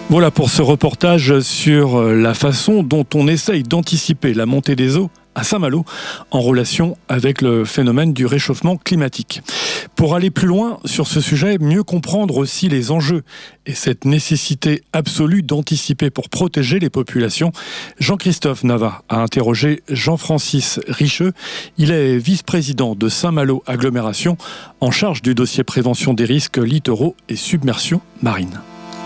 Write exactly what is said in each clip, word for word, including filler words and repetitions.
Voilà pour ce reportage sur la façon dont on essaye d'anticiper la montée des eaux à Saint-Malo en relation avec le phénomène du réchauffement climatique. Pour aller plus loin sur ce sujet, mieux comprendre aussi les enjeux et cette nécessité absolue d'anticiper pour protéger les populations, Jean-Christophe Navat a interrogé Jean-Francis Richeux. Il est vice-président de Saint-Malo Agglomération en charge du dossier prévention des risques littoraux et submersion marine.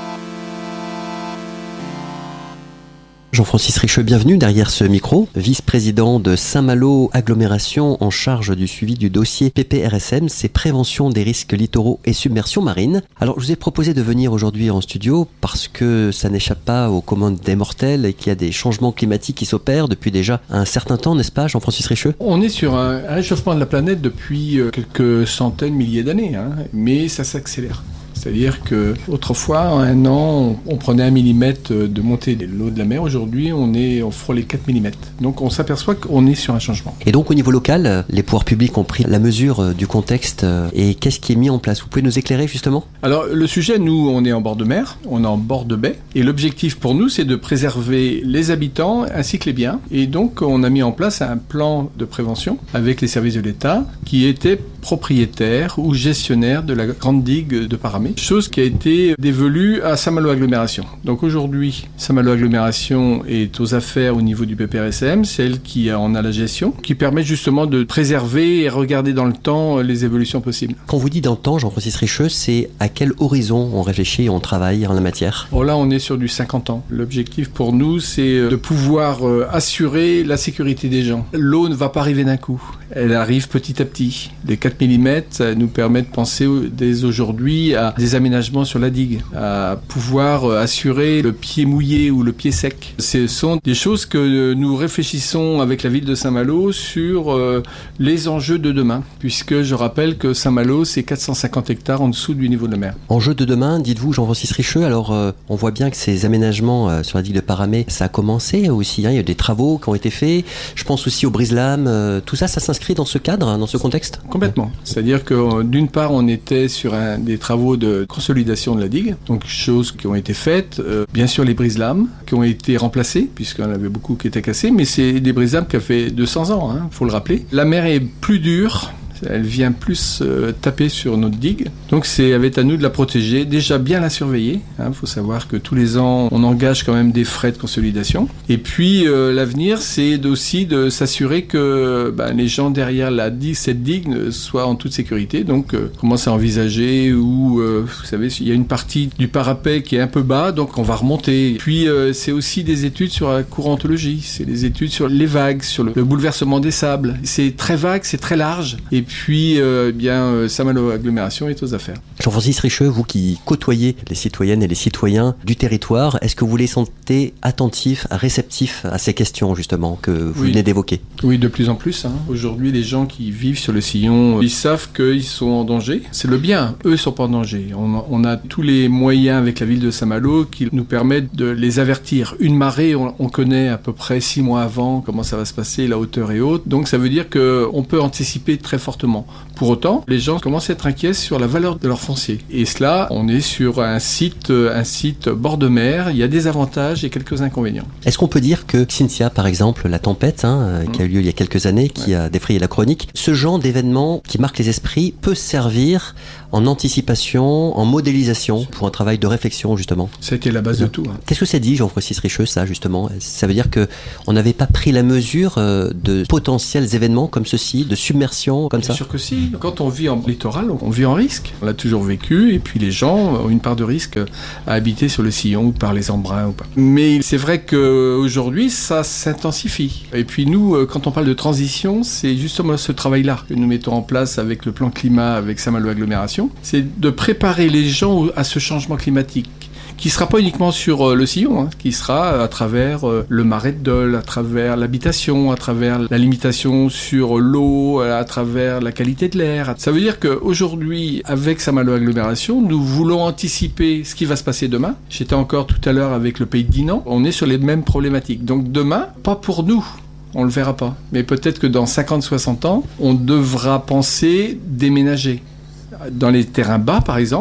Jean-Francis Richeux, bienvenue derrière ce micro, vice-président de Saint-Malo Agglomération en charge du suivi du dossier P P R S M, c'est prévention des risques littoraux et submersion marine. Alors je vous ai proposé de venir aujourd'hui en studio parce que ça n'échappe pas aux commandes des mortels et qu'il y a des changements climatiques qui s'opèrent depuis déjà un certain temps, n'est-ce pas Jean-Francis Richeux ? On est sur un réchauffement de la planète depuis quelques centaines, milliers d'années, hein, mais ça s'accélère. C'est-à-dire qu'autrefois, en un an, on prenait un millimètre de montée de l'eau de la mer. Aujourd'hui, on est, on frôle les quatre millimètres. Donc, on s'aperçoit qu'on est sur un changement. Et donc, au niveau local, les pouvoirs publics ont pris la mesure du contexte. Et qu'est-ce qui est mis en place ? Vous pouvez nous éclairer, justement ? Alors, le sujet, nous, on est en bord de mer, on est en bord de baie. Et l'objectif pour nous, c'est de préserver les habitants ainsi que les biens. Et donc, on a mis en place un plan de prévention avec les services de l'État qui étaient propriétaires ou gestionnaires de la grande digue de Paramé. Chose qui a été dévolue à Saint-Malo Agglomération. Donc aujourd'hui, Saint-Malo Agglomération est aux affaires au niveau du P P R S M, c'est elle qui en a la gestion, qui permet justement de préserver et regarder dans le temps les évolutions possibles. Quand vous dites dans le temps, Jean-Francis Richeux, c'est à quel horizon on réfléchit et on travaille en la matière ? Bon, là, on est sur du cinquante ans. L'objectif pour nous, c'est de pouvoir assurer la sécurité des gens. L'eau ne va pas arriver d'un coup. Elle arrive petit à petit. Les quatre millimètres, ça nous permet de penser dès aujourd'hui à des aménagements sur la digue, à pouvoir assurer le pied mouillé ou le pied sec. Ce sont des choses que nous réfléchissons avec la ville de Saint-Malo sur euh, les enjeux de demain, puisque je rappelle que Saint-Malo, c'est quatre cent cinquante hectares en dessous du niveau de la mer. Enjeux de demain, dites-vous, Jean-Francis Richeux. Alors, euh, on voit bien que ces aménagements euh, sur la digue de Paramé, ça a commencé aussi. Hein, il y a des travaux qui ont été faits. Je pense aussi au brise-lames. Euh, tout ça, ça s'inscrit dans ce cadre, dans ce contexte ? Complètement. C'est-à-dire que d'une part, on était sur un, des travaux de consolidation de la digue, donc choses qui ont été faites. Euh, bien sûr, les brise-lames qui ont été remplacées, puisqu'on avait beaucoup qui étaient cassés, mais c'est des brise-lames qui ont fait deux cents ans, il hein, faut le rappeler. La mer est plus dure. Elle vient plus euh, taper sur notre digue. Donc c'est avec à nous de la protéger, déjà bien la surveiller. Il hein, faut savoir que tous les ans, on engage quand même des frais de consolidation. Et puis euh, l'avenir, c'est aussi de s'assurer que bah, les gens derrière la digue, cette digue soient en toute sécurité. Donc euh, commencer à envisager où, euh, vous savez, il y a une partie du parapet qui est un peu bas, donc on va remonter. Puis euh, c'est aussi des études sur la courantologie, c'est des études sur les vagues, sur le, le bouleversement des sables. C'est très vague, c'est très large. Et puis, euh, bien, euh, Saint-Malo Agglomération est aux affaires. Jean-Francis Richeux, vous qui côtoyez les citoyennes et les citoyens du territoire, est-ce que vous les sentez attentifs, réceptifs à ces questions, justement, que vous oui. venez d'évoquer ? Oui, de plus en plus. Hein. Aujourd'hui, les gens qui vivent sur le sillon, ils savent qu'ils sont en danger. C'est le bien. Eux ne sont pas en danger. On, on a tous les moyens avec la ville de Saint-Malo qui nous permettent de les avertir. Une marée, on, on connaît à peu près six mois avant comment ça va se passer, la hauteur est haute. Donc, ça veut dire qu'on peut anticiper très fortement. Pour autant, les gens commencent à être inquiets sur la valeur de leur foncier. Et cela, on est sur un site, un site bord de mer. Il y a des avantages et quelques inconvénients. Est-ce qu'on peut dire que Cynthia, par exemple, la tempête hein, mmh. qui a eu lieu il y a quelques années, qui ouais. a défrayé la chronique, ce genre d'événement qui marque les esprits peut servir en anticipation, en modélisation, pour un travail de réflexion, justement. Ça a été la base de tout. Hein. Qu'est-ce que ça dit, Jean-Francis Richeux, ça, justement ? Ça veut dire qu'on n'avait pas pris la mesure de potentiels événements comme ceci, de submersion, comme Bien ça ? Bien sûr que si. Quand on vit en littoral, on vit en risque. On l'a toujours vécu, et puis les gens ont une part de risque à habiter sur le sillon, ou par les embruns, ou pas. Mais c'est vrai qu'aujourd'hui, ça s'intensifie. Et puis nous, quand on parle de transition, c'est justement ce travail-là que nous mettons en place avec le plan climat, avec Saint-Malo Agglomération. C'est de préparer les gens à ce changement climatique, qui ne sera pas uniquement sur le sillon, hein, qui sera à travers le marais de Dole, à travers l'habitation, à travers la limitation sur l'eau, à travers la qualité de l'air. Ça veut dire qu'aujourd'hui, avec Saint-Malo Agglomération, nous voulons anticiper ce qui va se passer demain. J'étais encore tout à l'heure avec le pays de Dinan, on est sur les mêmes problématiques. Donc demain, pas pour nous. On ne le verra pas. Mais peut-être que dans cinquante à soixante ans, on devra penser déménager. Dans les terrains bas, par exemple,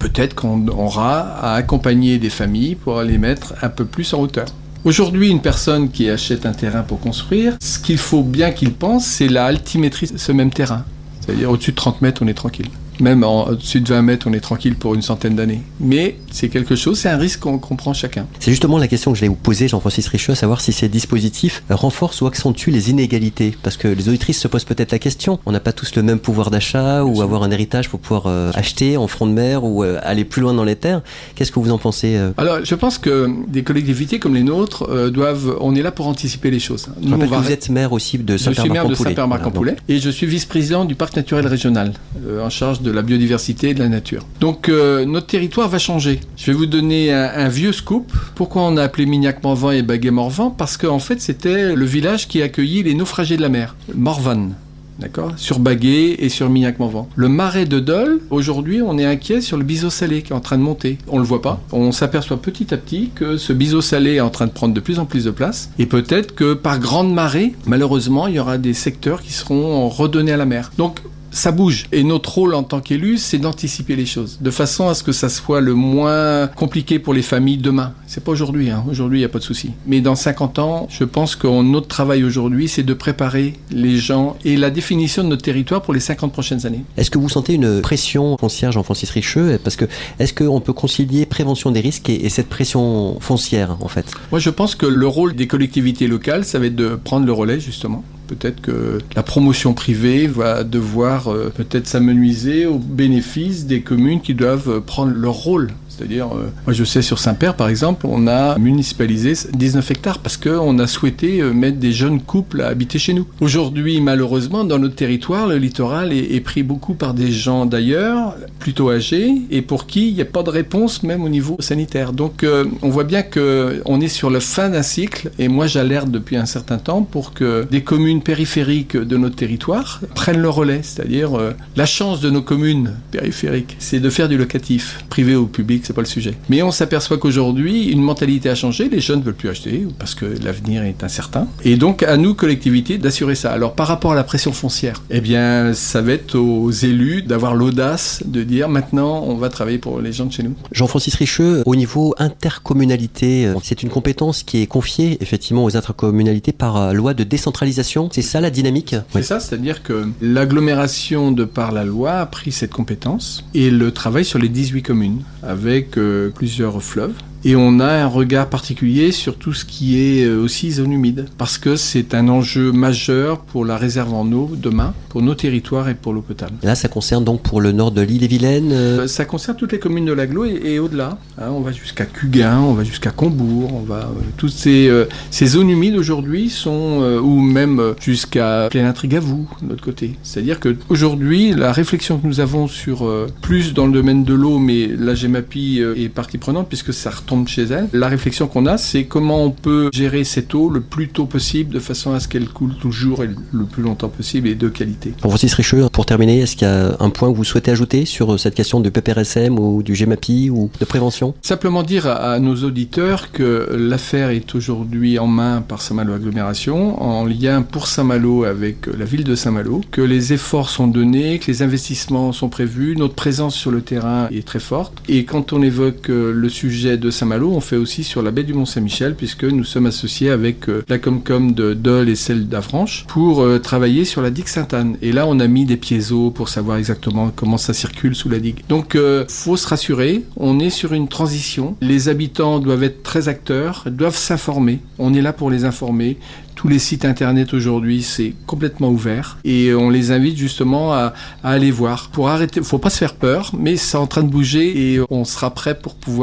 peut-être qu'on aura à accompagner des familles pour les mettre un peu plus en hauteur. Aujourd'hui, une personne qui achète un terrain pour construire, ce qu'il faut bien qu'il pense, c'est la altimétrie de ce même terrain. C'est-à-dire au-dessus de trente mètres, on est tranquille. Même en, au-dessus de vingt mètres, on est tranquille pour une centaine d'années. Mais c'est quelque chose, c'est un risque qu'on, qu'on prend chacun. C'est justement la question que je vais vous poser, Jean-Francis Richeux, à savoir si ces dispositifs renforcent ou accentuent les inégalités. Parce que les auditrices se posent peut-être la question. On n'a pas tous le même pouvoir d'achat ou avoir un héritage pour pouvoir euh, acheter en front de mer ou euh, aller plus loin dans les terres. Qu'est-ce que vous en pensez euh Alors, je pense que des collectivités comme les nôtres euh, doivent... On est là pour anticiper les choses. Nous, je rappelle que vous êtes maire aussi de Saint-Père-Marc-en-Poulet. Je suis maire de Saint-Père-Marc-en-Poulet et je suis vice-président du parc naturel régional euh, en charge de la biodiversité et de la nature. Donc euh, notre territoire va changer. Je vais vous donner un, un vieux scoop. Pourquoi on a appelé Mignac-Morvan et Baguet-Morvan ? Parce qu'en fait c'était le village qui accueillit les naufragés de la mer, Morvan. D'accord ? Sur Baguet et sur Mignac-Morvan. Le marais de Dole, aujourd'hui, on est inquiet sur le biseau salé qui est en train de monter. On le voit pas. On s'aperçoit petit à petit que ce biseau salé est en train de prendre de plus en plus de place. Et peut-être que par grande marée, malheureusement, il y aura des secteurs qui seront redonnés à la mer. Donc, ça bouge. Et notre rôle en tant qu'élu, c'est d'anticiper les choses, de façon à ce que ça soit le moins compliqué pour les familles demain. C'est pas aujourd'hui, hein. Aujourd'hui, il n'y a pas de souci. Mais dans cinquante ans, je pense que notre travail aujourd'hui, c'est de préparer les gens et la définition de notre territoire pour les cinquante prochaines années. Est-ce que vous sentez une pression foncière, Jean-Francis Richeux ? Parce que, est-ce qu'on peut concilier prévention des risques et, et cette pression foncière, en fait ? Moi, je pense que le rôle des collectivités locales, ça va être de prendre le relais, justement. Peut-être que la promotion privée va devoir euh, peut-être s'amenuiser au bénéfice des communes qui doivent prendre leur rôle. C'est-à-dire, euh, moi je sais sur Saint-Père par exemple, on a municipalisé dix-neuf hectares parce qu'on a souhaité euh, mettre des jeunes couples à habiter chez nous. Aujourd'hui, malheureusement, dans notre territoire, le littoral est, est pris beaucoup par des gens d'ailleurs, plutôt âgés, et pour qui il n'y a pas de réponse même au niveau sanitaire. Donc euh, on voit bien qu'on est sur la fin d'un cycle, et moi j'alerte depuis un certain temps pour que des communes périphériques de notre territoire prennent le relais. C'est-à-dire, euh, la chance de nos communes périphériques, c'est de faire du locatif, privé ou public, c'est pas le sujet. Mais on s'aperçoit qu'aujourd'hui, une mentalité a changé, les jeunes ne veulent plus acheter parce que l'avenir est incertain. Et donc, à nous, collectivités, d'assurer ça. Alors, par rapport à la pression foncière, eh bien, ça va être aux élus d'avoir l'audace de dire maintenant, on va travailler pour les gens de chez nous. Jean-Francis Richeux, au niveau intercommunalité, c'est une compétence qui est confiée effectivement aux intercommunalités par loi de décentralisation. C'est ça la dynamique ? C'est oui. ça, c'est-à-dire que l'agglomération, de par la loi, a pris cette compétence et le travaille sur les dix-huit communes avec avec euh, plusieurs fleuves. Et on a un regard particulier sur tout ce qui est aussi zone humide, parce que c'est un enjeu majeur pour la réserve en eau demain, pour nos territoires et pour l'eau potable. Là, ça concerne donc pour le nord de l'Ille-et-Vilaine euh... Ça concerne toutes les communes de l'agglo et, et au-delà. Hein, on va jusqu'à Cuguin, on va jusqu'à Combourg, on va... Euh, toutes ces, euh, ces zones humides aujourd'hui sont... Euh, ou même jusqu'à Plénin-Trigavou, de notre côté. C'est-à-dire qu'aujourd'hui, la réflexion que nous avons sur euh, plus dans le domaine de l'eau, mais la Gemapi euh, est partie prenante, puisque ça retombe chez elle. La réflexion qu'on a, c'est comment on peut gérer cette eau le plus tôt possible de façon à ce qu'elle coule toujours et le plus longtemps possible et de qualité. Francis Richeux, pour terminer, est-ce qu'il y a un point que vous souhaitez ajouter sur cette question du P P R S M ou du Gemapi ou de prévention ? Simplement dire à, à nos auditeurs que l'affaire est aujourd'hui en main par Saint-Malo Agglomération, en lien pour Saint-Malo avec la ville de Saint-Malo, que les efforts sont donnés, que les investissements sont prévus, notre présence sur le terrain est très forte. Et quand on évoque le sujet de Saint-Malo, on fait aussi sur la baie du Mont-Saint-Michel, puisque nous sommes associés avec euh, la Comcom de Dole et celle d'Avranches pour euh, travailler sur la digue Sainte-Anne. Et là, on a mis des piézos pour savoir exactement comment ça circule sous la digue. Donc, euh, faut se rassurer, on est sur une transition. Les habitants doivent être très acteurs, doivent s'informer. On est là pour les informer. Tous les sites internet aujourd'hui, c'est complètement ouvert et on les invite justement à, à aller voir. Pour arrêter, faut pas se faire peur, mais c'est en train de bouger et on sera prêt pour pouvoir